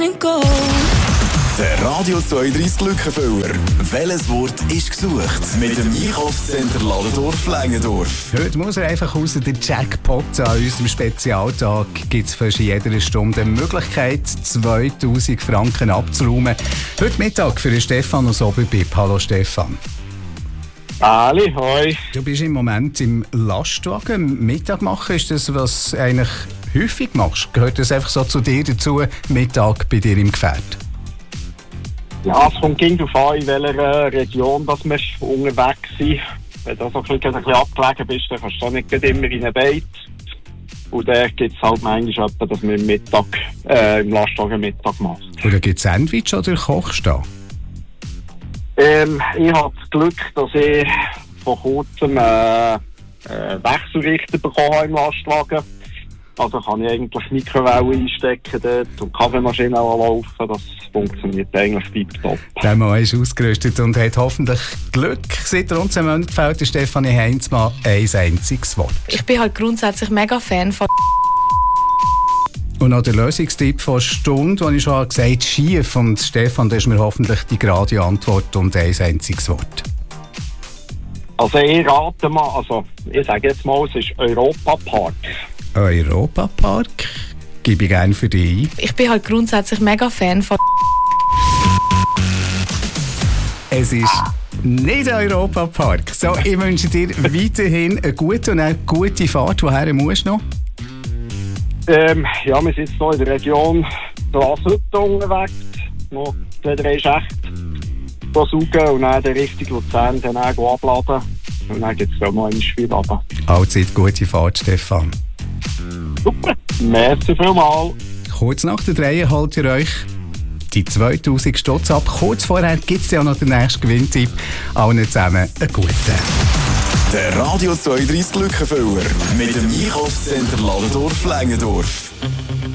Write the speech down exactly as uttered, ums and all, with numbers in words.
Der Radio zweiunddreißig Glückenfüller. Welches Wort ist gesucht? Mit dem Einkaufscenter Ladendorf-Längendorf. Heute muss er einfach raus. Der Jackpot an unserem Spezialtag gibt es für jede Stunde die Möglichkeit, zweitausend Franken abzuräumen. Heute Mittag für den Stefan aus Oberbib. Hallo Stefan. Ali, hoi. Du bist im Moment im Lastwagen. Mittag machen, ist das, was du eigentlich häufig machst? Gehört das einfach so zu dir dazu, Mittag bei dir im Gefährt? Ja, es kommt ging darauf an, in welcher Region dass wir unterwegs sind. Wenn du so ein bisschen, ein bisschen abgelegen bist, dann kannst du nicht immer in einen Beit. Und dann gibt es halt manchmal etwa, dass wir Mittag, äh, im Lastwagen Mittag machen. Oder gibt es Sandwich oder kochst du? Ähm, ich habe das Glück, dass ich vor kurzem äh, äh, Wechselrichter bekommen habe im Lastwagen. Also kann ich eigentlich Mikrowelle einstecken dort und Kaffeemaschine auch laufen. Das funktioniert eigentlich tiptop. Der Mann ist ausgerüstet und hat hoffentlich Glück. Seit rund zehn Monaten fällt der Stefanie Heinzmann ein einziges Wort. Ich bin halt grundsätzlich mega Fan von. Und noch der Lösungstipp von Stunde, den ich schon gesagt habe, schief. Und Stefan, das ist mir hoffentlich die gerade Antwort und ein einziges Wort. Also ich rate mal, also ich sage jetzt mal, es ist Europapark. Europapark? Gebe ich gerne für dich ein. Ich bin halt grundsätzlich mega Fan von. Es ist nicht der Europapark. So, ich wünsche dir weiterhin eine gute und eine gute Fahrt. Woher musst du noch? Ähm, ja, wir sind jetzt hier in der Region Glashütte unterwegs. Noch zwei, drei Schächte saugen und dann Richtung Luzern dann abladen. Und dann gibt es auch noch ein Spiel runter. Allzeit gute Fahrt, Stefan. Super, merci vielmals. Kurz nach der drei holt ihr euch die zweitausend Stutz ab. Kurz vorher gibt es ja noch den nächsten Gewinntipp. Allen zusammen einen guten. Der Radio zweiunddreißig Glückenfüller. Mit dem Einkaufscenter Ladendorf-Längendorf.